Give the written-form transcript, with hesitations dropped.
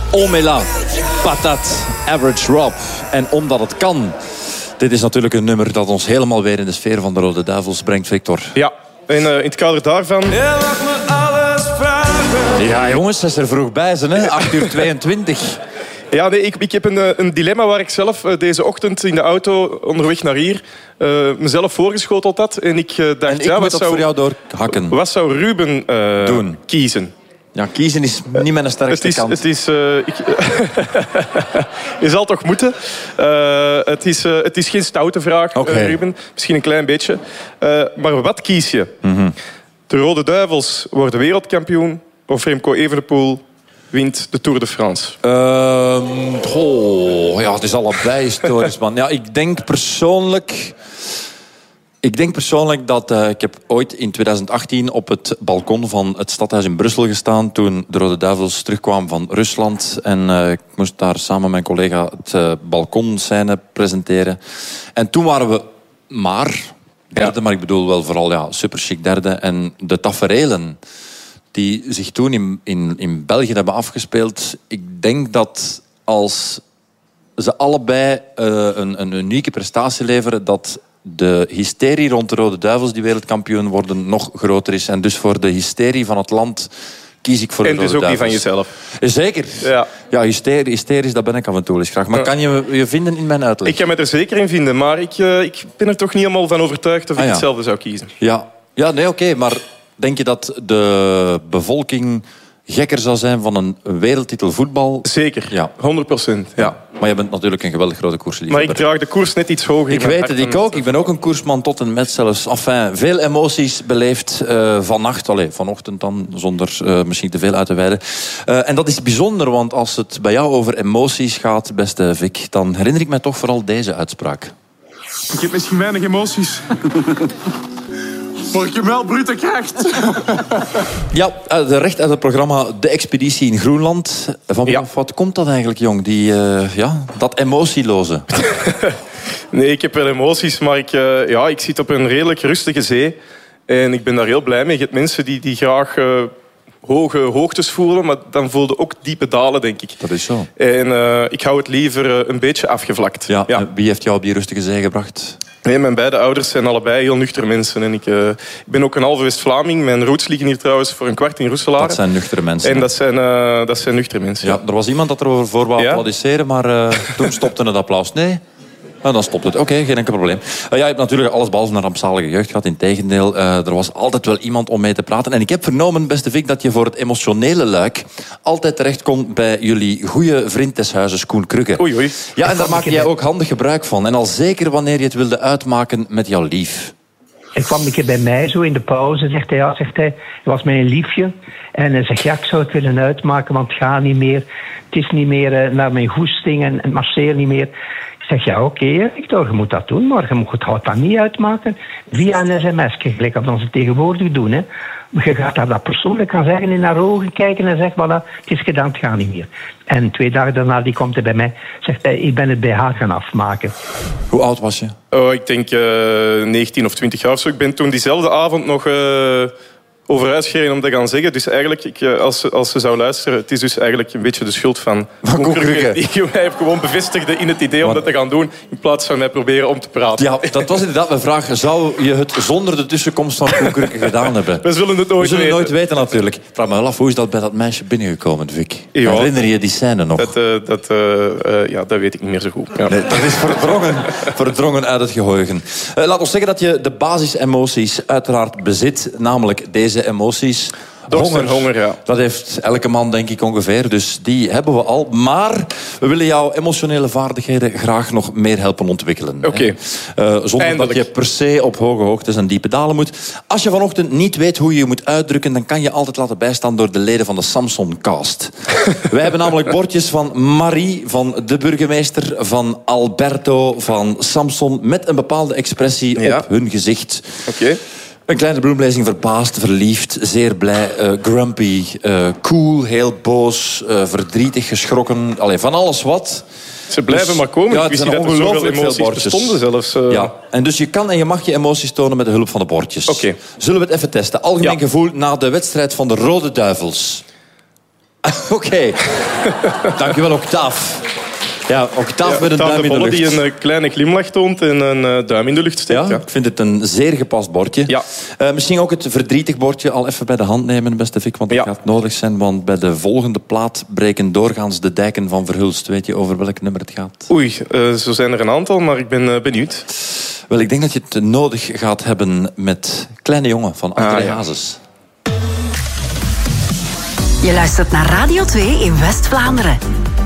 Omela, Patat, Average Rob. En omdat het kan. Dit is natuurlijk een nummer dat ons helemaal weer in de sfeer van de Rode Duivels brengt, Victor. Ja, en in het kader daarvan... Ja, jongens, ze is er vroeg bij, hè? 8:22. Ja, nee, ik heb een dilemma waar ik zelf deze ochtend in de auto onderweg naar hier mezelf voorgeschoteld had. En ik dacht, en ik moet dat voor jou doorhakken. Wat zou Ruben doen? Kiezen? Ja, kiezen is niet mijn sterkste kant. Je zal toch moeten. Het is geen stoute vraag, Ruben. Misschien een klein beetje. Maar wat kies je? Mm-hmm. De Rode Duivels worden wereldkampioen of Remco Evenepoel wint de Tour de France? Ja, het is allebei historisch, man. Ja, ik denk persoonlijk dat... ik heb ooit in 2018 op het balkon van het stadhuis in Brussel gestaan toen de Rode Duivels terugkwamen van Rusland. En ik moest daar samen met mijn collega het balkonscène presenteren. En toen waren we derde, maar ik bedoel wel vooral super chic derde. En de taferelen die zich toen in België hebben afgespeeld, ik denk dat als ze allebei een unieke prestatie leveren, dat de hysterie rond de Rode Duivels die wereldkampioen worden nog groter is. En dus voor de hysterie van het land kies ik voor de Rode Duivels. En dus ook die van jezelf. Zeker. Ja, hysterisch, dat ben ik af en toe eens graag. Maar kan je je vinden in mijn uitleg? Ik kan me er zeker in vinden, maar ik ben er toch niet helemaal van overtuigd of ik hetzelfde zou kiezen. Ja, nee, oké, maar denk je dat de bevolking gekker zou zijn van een wereldtitel voetbal? Zeker, ja. 100%. Ja. Maar je bent natuurlijk een geweldig grote koersliefhebber. Maar ik draag de koers net iets hoger. Ik weet het, ik ook. Ik ben ook een koersman tot en met zelfs. Enfin, veel emoties beleefd vannacht. Vanochtend dan, zonder misschien te veel uit te wijden. En dat is bijzonder, want als het bij jou over emoties gaat, beste Vic, dan herinner ik mij toch vooral deze uitspraak. Ik heb misschien weinig emoties. Maar ik heb wel brute kracht. Ja, recht uit het programma De Expeditie in Groenland. Wat komt dat eigenlijk, jong? Dat emotieloze. Nee, ik heb wel emoties, maar ik zit op een redelijk rustige zee. En ik ben daar heel blij mee. Je hebt mensen die graag hoge hoogtes voelen, maar dan voelde ook diepe dalen, denk ik. Dat is zo. En ik hou het liever een beetje afgevlakt. Ja. Wie heeft jou op die rustige zee gebracht? Nee, mijn beide ouders zijn allebei heel nuchtere mensen. En ik ben ook een halve West-Vlaming. Mijn roots liggen hier trouwens voor een kwart in Roeselare. Dat zijn nuchtere mensen. En dat zijn nuchtere mensen. Ja, er was iemand dat er voor wou applaudisseren, maar toen stopte het applaus. Nee? Nou, dan stopt het. Oké, geen enkel probleem. Je hebt natuurlijk alles behalve een rampzalige jeugd gehad. Integendeel, er was altijd wel iemand om mee te praten. En ik heb vernomen, beste Vic, dat je voor het emotionele luik altijd terecht kon bij jullie goede vriend des huizes, Koen Krukke. Oei. Ja, en daar maakte jij ook handig gebruik van. En al zeker wanneer je het wilde uitmaken met jouw lief. Hij kwam een keer bij mij zo in de pauze, zegt hij. Hij was mijn liefje. En hij zegt, ik zou het willen uitmaken, want het gaat niet meer. Het is niet meer naar mijn goesting en het marcheert niet meer. Ik zeg, oké, Victor, je moet dat doen, maar je gaat dat niet uitmaken via een sms, gelijk als ze tegenwoordig doen. Hè. Je gaat dat persoonlijk gaan zeggen, in haar ogen kijken en zegt, voilà, het is gedaan, het gaat niet meer. En 2 dagen daarna die komt hij bij mij, zegt hij, ik ben het bij haar gaan afmaken. Hoe oud was je? Ik denk 19 of 20 jaar of zo. Ik ben toen diezelfde avond nog over uitgereden om te gaan zeggen. Dus eigenlijk, als ze zou luisteren, het is dus eigenlijk een beetje de schuld van Koen Krukke. Die mij heeft gewoon bevestigde in het idee om dat te gaan doen, in plaats van mij proberen om te praten. Ja, dat was inderdaad mijn vraag. Zou je het zonder de tussenkomst van Koen Krukke gedaan hebben? We zullen het nooit weten natuurlijk. Ik vraag me wel af, hoe is dat bij dat meisje binnengekomen, Vic? Ja, herinner je die scène nog? Dat weet ik niet meer zo goed. Ja. Nee, dat is verdrongen uit het geheugen. Laat ons zeggen dat je de basisemoties uiteraard bezit, namelijk deze emoties. Honger, ja. Dat heeft elke man, denk ik, ongeveer. Dus die hebben we al. Maar we willen jouw emotionele vaardigheden graag nog meer helpen ontwikkelen. Oké. Zonder Eindelijk. dat je per se op hoge hoogtes en diepe dalen moet. Als je vanochtend niet weet hoe je je moet uitdrukken, dan kan je altijd laten bijstaan door de leden van de Samson-cast. Wij hebben namelijk bordjes van Marie, van de burgemeester, van Alberto, van Samson, met een bepaalde expressie op hun gezicht. Oké. Een kleine bloemlezing, verbaasd, verliefd, zeer blij, grumpy, cool, heel boos, verdrietig, geschrokken. Van alles wat. Ze blijven maar komen. Ja, ik wist niet dat er zoveel emoties bestonden zelfs. Ja, en dus je kan en je mag je emoties tonen met de hulp van de bordjes. Oké. Zullen we het even testen? Algemeen gevoel na de wedstrijd van de Rode Duivels. Oké. Dankjewel, Octaaf. Ja, Octaaf met een duim in de Bolle lucht. die een kleine glimlach toont en een duim in de lucht steekt. Ja, ik vind het een zeer gepast bordje. Ja. Misschien ook het verdrietig bordje al even bij de hand nemen, beste Vic, want dat gaat nodig zijn. Want bij de volgende plaat breken doorgaans de dijken van Verhulst. Weet je over welk nummer het gaat? Oei, zo zijn er een aantal, maar ik ben benieuwd. Wel, ik denk dat je het nodig gaat hebben met Kleine Jongen van André Hazes. Je luistert naar Radio 2 in West-Vlaanderen.